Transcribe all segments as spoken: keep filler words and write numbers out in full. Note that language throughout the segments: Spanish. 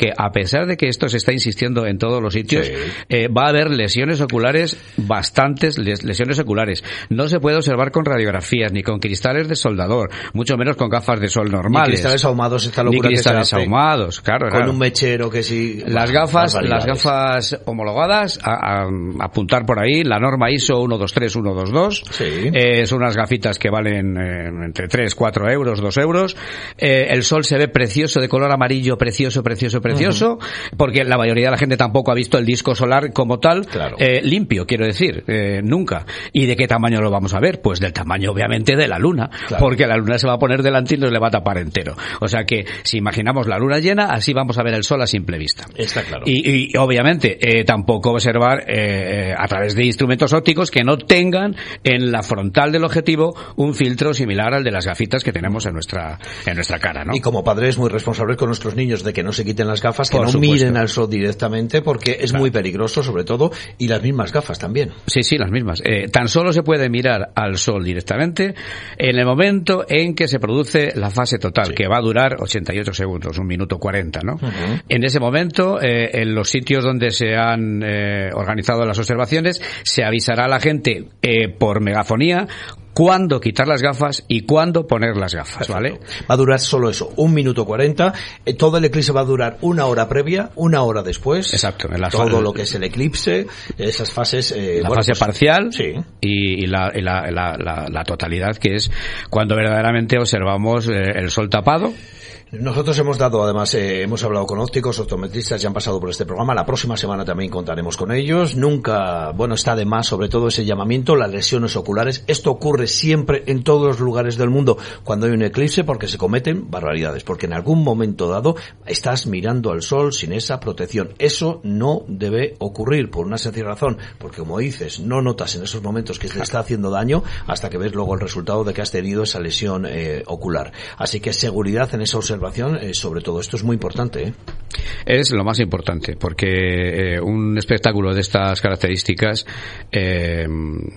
que a pesar de que esto se está insistiendo en todos los sitios, sí. eh, va a haber lesiones oculares, bastantes lesiones oculares. No se puede observar con radiografías, ni con cristales de soldador, mucho menos con gafas de sol normales. Ni cristales ahumados, esta locura ni cristales que se hace ahumados, claro. Con claro. un mechero que sí... Las gafas, las gafas homologadas, a, a, apuntar por ahí, la norma I S O uno dos tres uno dos dos, sí. eh, son unas gafitas que valen eh, entre tres, cuatro euros, dos euros. Eh, el sol se ve precioso, de color amarillo, precioso, precioso, precioso, uh-huh. porque la mayoría de la gente tampoco ha visto el disco solar como tal, claro. eh, limpio, quiero decir, eh, nunca. ¿Y de qué tamaño lo vamos a ver? Pues del tamaño, obviamente, de la luna, claro. porque la luna se va a poner delante y nos le va a tapar entero. O sea que, si imaginamos la luna llena, así vamos a ver el sol a simple vista. Está claro. Y, y obviamente, eh, tampoco observar eh, a través de instrumentos ópticos que no tengan en la frontal del objetivo un filtro similar al de las gafitas que tenemos en nuestra en nuestra cara, ¿no? Y como padres muy responsables con nuestros niños de que no se quiten las gafas, que Por no supuesto. miren al sol directamente, porque es claro. muy peligroso, sobre todo, y las mismas gafas también. Sí, sí, las mismas. Eh, tan solo se puede mirar al sol directamente en el momento en que se produce la fase total, sí. que va a durar ochenta y ocho segundos, un minuto cuarenta, ¿no? Uh-huh. En ese momento, eh, en los sitios donde se han eh, organizado las observaciones, se avisará a la gente eh, por megafonía cuándo quitar las gafas y cuándo poner las gafas, ¿vale? Perfecto. Va a durar solo eso, un minuto cuarenta. Eh, todo el eclipse va a durar una hora previa, una hora después. Exacto. En la todo fa- lo que es el eclipse, esas fases... Eh, la bueno, fase pues, parcial sí. y, y, la, y la, la, la, la totalidad, que es cuando verdaderamente observamos eh, el sol tapado. Nosotros hemos dado, además, eh, hemos hablado con ópticos, optometristas, ya han pasado por este programa. La próxima semana también contaremos con ellos. Nunca, bueno, está de más, sobre todo ese llamamiento, las lesiones oculares. Esto ocurre siempre en todos los lugares del mundo cuando hay un eclipse, porque se cometen barbaridades, porque en algún momento dado estás mirando al sol sin esa protección. Eso no debe ocurrir por una sencilla razón, porque como dices, no notas en esos momentos que te está haciendo daño hasta que ves luego el resultado de que has tenido esa lesión eh, ocular. Así que seguridad en esa observación. Eh, sobre todo esto es muy importante, ¿eh? Es lo más importante, porque eh, un espectáculo de estas características eh,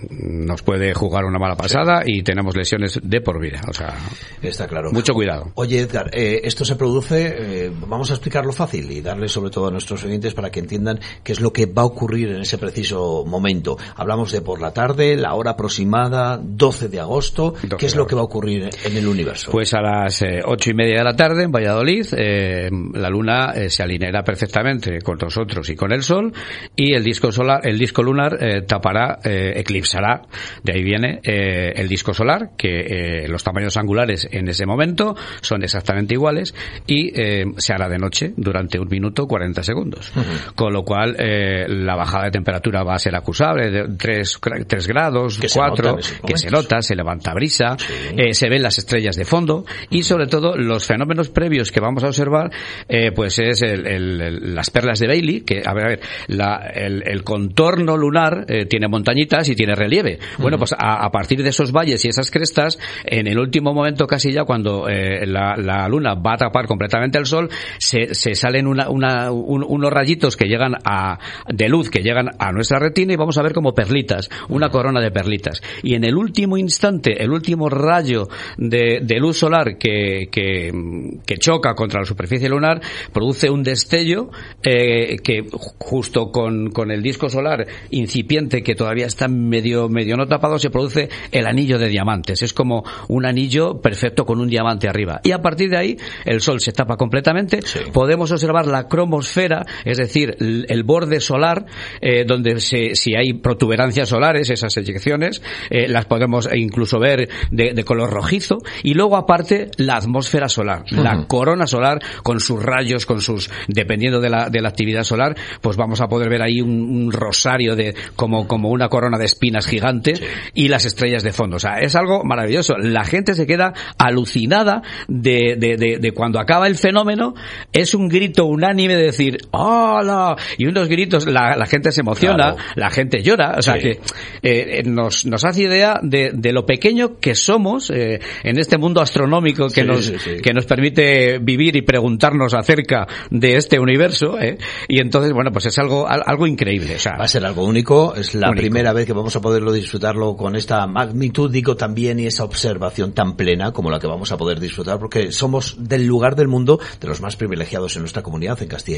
nos puede jugar una mala pasada, sí. y tenemos lesiones de por vida, o sea, está claro. Mucho cuidado. Oye, Edgar, eh, esto se produce, eh, vamos a explicarlo fácil y darle sobre todo a nuestros oyentes para que entiendan qué es lo que va a ocurrir en ese preciso momento. Hablamos de por la tarde, la hora aproximada, doce de agosto, ¿qué es lo que va a ocurrir en el universo? Pues a las eh, ocho y media de la tarde en Valladolid, eh, la luna eh, se alineará perfectamente con nosotros y con el sol, y el disco solar, el disco lunar eh, tapará, eh, eclipsará, de ahí viene eh, el disco solar, que eh, los tamaños angulares en ese momento son exactamente iguales, y eh, se hará de noche durante un minuto cuarenta segundos, uh-huh. con lo cual eh, la bajada de temperatura va a ser acusable, de tres grados, que cuatro, se que se nota, se levanta brisa, sí. eh, se ven las estrellas de fondo, y sobre todo los fenómenos previos que vamos a observar, eh, pues es el, el, el, las perlas de Bailey, que a ver, a ver la, el, el contorno lunar eh, tiene montañitas y tiene relieve. Uh-huh. Bueno, pues a, a partir de esos valles y esas crestas, en el último momento casi ya cuando eh, la, la luna va a tapar completamente el sol, se, se salen una, una, un, unos rayitos que llegan a, de luz que llegan a nuestra retina, y vamos a ver como perlitas, una corona de perlitas. Y en el último instante, el último rayo de, de luz solar que, que, que choca contra la superficie lunar, produce un destello eh, que justo con, con el disco solar incipiente, que todavía está medio, medio no tapado, se produce el anillo de diamantes. Es como un anillo perfecto con un diamante arriba. Y a partir de ahí, el sol se tapa completamente. Sí. Podemos observar la cromosfera, es decir, el, el borde solar, eh, donde se, si hay protuberancias solares, esas eyecciones, eh, las podemos incluso ver de, de color rojizo. Y luego, aparte, la atmósfera solar, uh-huh. la corona solar, con sus rayos, con sus, dependiendo de la, de la actividad solar, pues vamos a poder ver ahí un, un rosario de, como, como una corona de espinas gigante, sí. y las estrellas de fondo. O sea, es algo maravilloso. La gente se queda alucinada de, de, de, de cuando acaba el fenómeno. Es un grito unánime de decir, ¡hola! Y unos gritos, la, la gente se emociona, claro. la gente llora. O sea, sí. que eh, nos, nos hace idea de, de lo pequeño que somos eh, en este mundo astronómico que, sí, nos, sí, sí. que nos permite vivir y preguntarnos acerca de este universo, ¿eh? Y entonces, bueno, pues es algo algo increíble. O sea, va a ser algo único, es la único. primera vez que vamos a poderlo disfrutarlo con esta magnitud, digo, también, y esa observación tan plena como la que vamos a poder disfrutar, porque somos del lugar del mundo de los más privilegiados en nuestra comunidad, en Castilla.